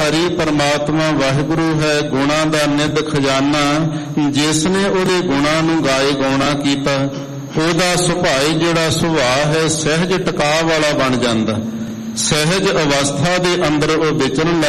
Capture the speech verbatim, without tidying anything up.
ਹਰੀ ਪਰਮਾਤਮਾ ਵਾਹਿਗੁਰੂ ਹੈ, ਗੁਣਾਂ ਦਾ ਨਿੱਧ ਖਜ਼ਾਨਾ। ਜਿਸ ਨੇ ਉਹਦੇ ਗੁਣਾਂ ਨੂੰ ਗਾਏ ਗਾਉਣਾ ਕੀਤਾ, ਉਹਦਾ ਸੁਭਾਅ ਜਿਹੜਾ ਸੁਭਾਅ ਹੈ ਸਹਿਜ ਟਿਕਾ ਵਾਲਾ ਬਣ ਜਾਂਦਾ। ਸਹਿਜ ਅਵਸਥਾ ਦੇ ਅੰਦਰ ਉਹ ਵਿਚਰਨ